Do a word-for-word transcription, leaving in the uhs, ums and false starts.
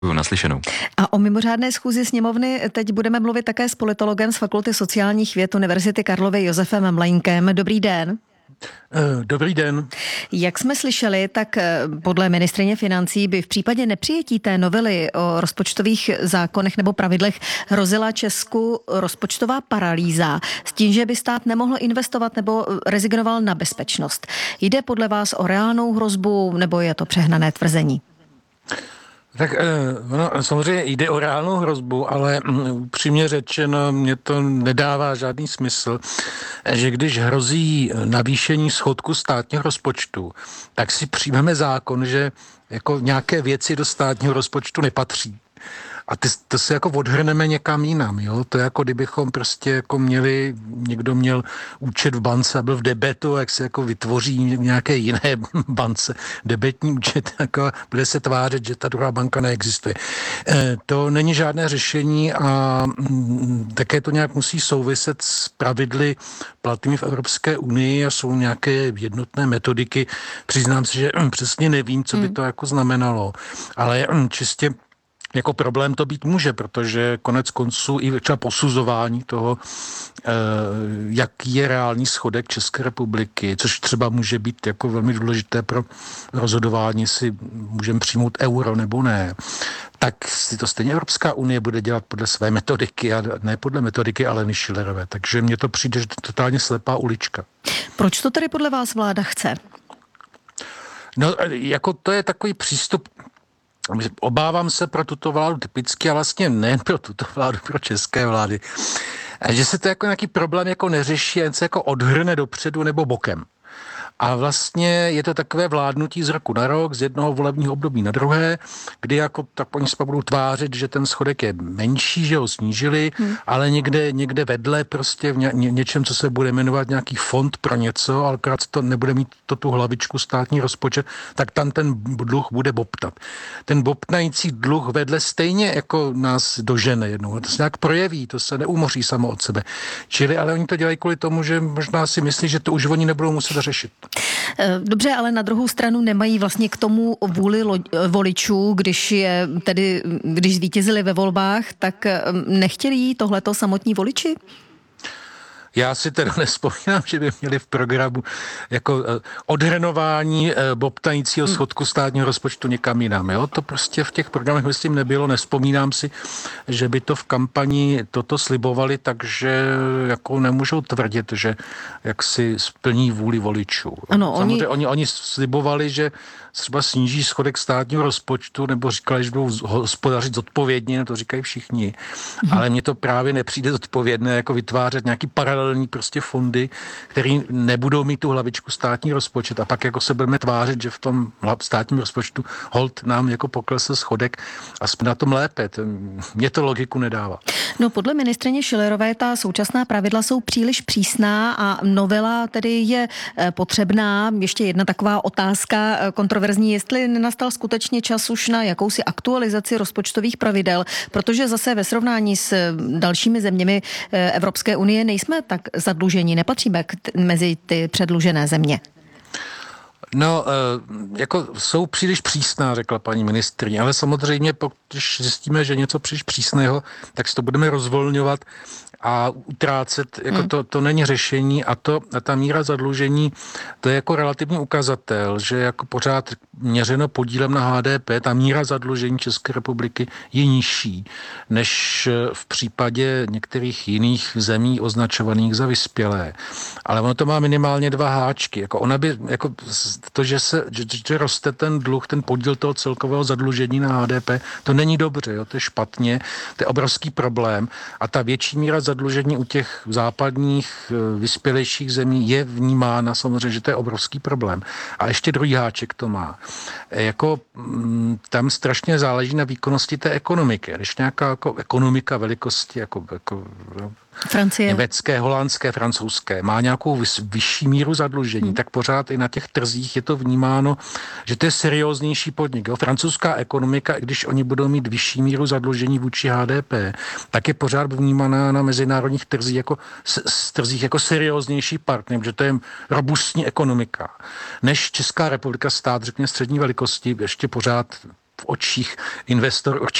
Naslyšenou. A o mimořádné schůzi sněmovny teď budeme mluvit také s politologem z Fakulty sociálních věd Univerzity Karlovy Josefem Mlejnkem. Dobrý den. Dobrý den. Jak jsme slyšeli, tak podle ministryně financí by v případě nepřijetí té novely o rozpočtových zákonech nebo pravidlech hrozila Česku rozpočtová paralýza s tím, že by stát nemohl investovat nebo rezignoval na bezpečnost. Jde podle vás o reálnou hrozbu nebo je to přehnané tvrzení? Tak no, samozřejmě jde o reálnou hrozbu, ale upřímně řečeno, mně to nedává žádný smysl, že když hrozí navýšení schodku státního rozpočtu, tak si přijmeme zákon, že jako nějaké věci do státního rozpočtu nepatří. A ty, to se jako odhrneme někam jinam, jo? To je jako kdybychom prostě jako měli, někdo měl účet v bance a byl v debetu, jak se jako vytvoří nějaké jiné bance, debetní účet, jako bude se tvářit, že ta druhá banka neexistuje. E, to není žádné řešení a m, také to nějak musí souviset s pravidly platnými v Evropské unii a jsou nějaké jednotné metodiky. Přiznám se, že m, přesně nevím, co by to jako znamenalo, ale m, čistě jako problém to být může, protože konec konců i třeba posuzování toho, jaký je reálný schodek České republiky, což třeba může být jako velmi důležité pro rozhodování, jestli můžeme přijmout euro nebo ne, tak si to stejně Evropská unie bude dělat podle své metodiky a ne podle metodiky Aleny Schillerové. Takže mně to přijde, že to je totálně slepá ulička. Proč to tedy podle vás vláda chce? No, jako to je takový přístup. Obávám se pro tuto vládu typicky a vlastně ne pro tuto vládu, pro české vlády, že se to jako nějaký problém jako neřeší, jen se jako odhrne dopředu nebo bokem. A vlastně je to takové vládnutí z roku na rok, z jednoho volebního období na druhé, kdy jako tak oni se budou tvářit, že ten schodek je menší, že ho snížili, hmm. ale někde, někde vedle prostě v ně, ně, něčem, co se bude jmenovat nějaký fond pro něco, ale akorát to nebude mít to tu hlavičku státní rozpočet, tak tam ten dluh bude bobtat. Ten bobtnající dluh vedle stejně jako nás dožene jednou. To se nějak projeví, to se neumoří samo od sebe. Čili, ale oni to dělají kvůli tomu, že možná si myslí, že to už oni nebudou muset řešit. Dobře, ale na druhou stranu nemají vlastně k tomu vůli lo- voličů, když je tedy, když zvítězili ve volbách, tak nechtěli tohleto samotní voliči? Já si teda nespomínám, že by měli v programu jako odhrnování bobtajícího schodku státního rozpočtu někam jinam. Jo? To prostě v těch programech myslím nebylo, nespomínám si, že by to v kampani toto slibovali, takže jako nemůžou tvrdit, že jak si splní vůli voličů. Ano, Samozřejmě oni... oni, oni slibovali, že třeba sníží schodek státního rozpočtu, nebo říkali, že budou hospodařit zodpovědně, to říkají všichni. Mhm. Ale mně to právě nepřijde zodpovědné, jako vytvářet nějaký paralelní prostě fondy, které nebudou mít tu hlavičku státní rozpočet a pak jako se budeme tvářit, že v tom státním rozpočtu hold nám jako poklesl schodek a jsme na tom lépe. Mně to logiku nedává. No podle ministryně Schillerové ta současná pravidla jsou příliš přísná a novela tedy je potřebná. Ještě jedna taková otázka kontroverzní, jestli nenastal skutečně čas už na jakousi aktualizaci rozpočtových pravidel, protože zase ve srovnání s dalšími zeměmi Evropské unie nejsme tak zadlužení, nepatříme k t- mezi ty předlužené země. No, jako jsou příliš přísná, řekla paní ministryně, ale samozřejmě, když zjistíme, že něco příliš přísného, tak si to budeme rozvolňovat a utrácet, jako hmm. to, to není řešení a to a ta míra zadlužení, to je jako relativní ukazatel, že jako pořád měřeno podílem na H D P, ta míra zadlužení České republiky je nižší, než v případě některých jiných zemí označovaných za vyspělé. Ale ono to má minimálně dva háčky. Jako ona by, jako to, že se, že, že roste ten dluh, ten podíl toho celkového zadlužení na H D P, to není dobře, jo, to je špatně, to je obrovský problém a ta větší míra zadlužení u těch západních vyspělejších zemí je vnímána samozřejmě, že to je obrovský problém. A ještě druhý háček to má. Jako tam strašně záleží na výkonnosti té ekonomiky. Když nějaká jako ekonomika velikosti jako, jako Francie. Německé, holandské, francouzské má nějakou vys, vyšší míru zadlužení, hmm. tak pořád i na těch trzích je to vnímáno, že to je serióznější podnik. Jo? Francouzská ekonomika, i když oni budou mít vyšší míru zadlužení vůči H D P, tak je pořád vnímaná na mezinárodních trzích jako, s, trzích jako serióznější partner, protože to je robustní ekonomika. Než Česká republika, stát, řekněme střední velikosti, ještě pořád v očích investor